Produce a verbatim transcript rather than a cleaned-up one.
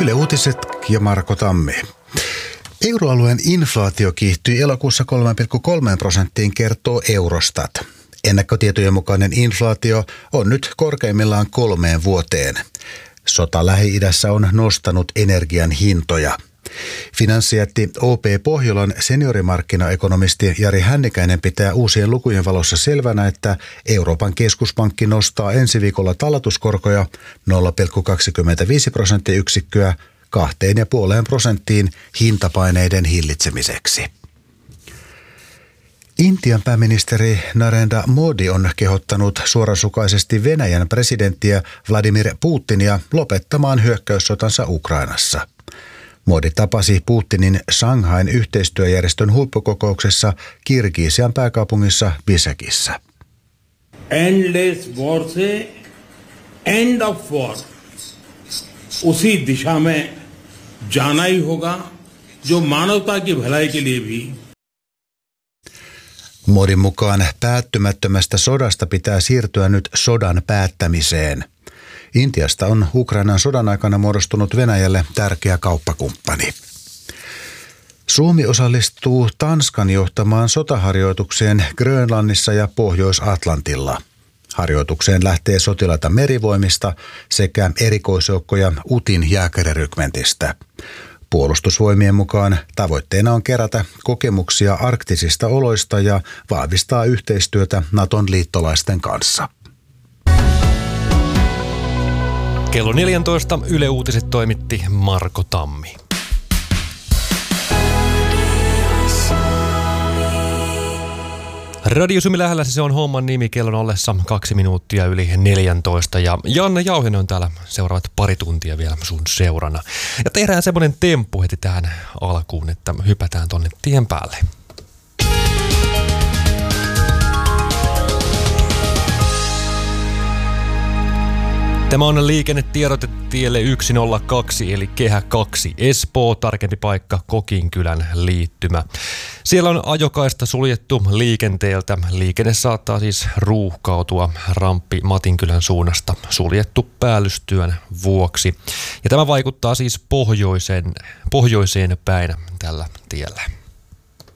Yle Uutiset ja Marko Tammi. Euroalueen inflaatio kiihtyi elokuussa kolme pilkku kolme prosenttiin, kertoo Eurostat. Ennakkotietojen mukainen inflaatio on nyt korkeimmillaan kolmeen vuoteen. Sota Lähi-idässä on nostanut energian hintoja. Finanssijätti O P Pohjolan seniorimarkkinaekonomisti Jari Hännikäinen pitää uusien lukujen valossa selvänä, että Euroopan keskuspankki nostaa ensi viikolla talletuskorkoja nolla pilkku kaksikymmentäviisi prosenttiyksikköä kahteen ja puoleen prosenttiin hintapaineiden hillitsemiseksi. Intian pääministeri Narendra Modi on kehottanut suorasukaisesti Venäjän presidenttiä Vladimir Putinia lopettamaan hyökkäyssotansa Ukrainassa. Modi tapasi Putinin Shanghain yhteistyöjärjestön huippukokouksessa Kirgisian pääkaupungissa Bishkekissa. Endless war se end of war उसी दिशा में जाना ही होगा जो मानवता की भलाई के लिए भी. Modin mukaan päättymättömästä sodasta pitää siirtyä nyt sodan päättämiseen. Intiasta on Ukrainan sodan aikana muodostunut Venäjälle tärkeä kauppakumppani. Suomi osallistuu Tanskan johtamaan sotaharjoitukseen Grönlannissa ja Pohjois-Atlantilla. Harjoitukseen lähtee sotilaita merivoimista sekä erikoisjoukkoja Utin jääkärirykmentistä. Puolustusvoimien mukaan tavoitteena on kerätä kokemuksia arktisista oloista ja vahvistaa yhteistyötä Naton liittolaisten kanssa. Kello neljätoista Yle Uutiset toimitti Marko Tammi. Radio Suomi lähellä se on homman nimi, kellon ollessa kaksi minuuttia yli neljätoista ja Janne Jauhinen on täällä seuraavat pari tuntia vielä sun seurana. Ja tehdään semmoinen temppu heti tähän alkuun, että hypätään tonne tien päälle. Tämä on liikennetiedote tielle yksi nolla kaksi eli Kehä kaksi Espoo, tarkempi paikka Kokinkylän liittymä. Siellä on ajokaista suljettu liikenteeltä. Liikenne saattaa siis ruuhkautua ramppi Matinkylän suunnasta suljettu päällystyön vuoksi. Ja tämä vaikuttaa siis pohjoiseen, pohjoiseen päin tällä tiellä.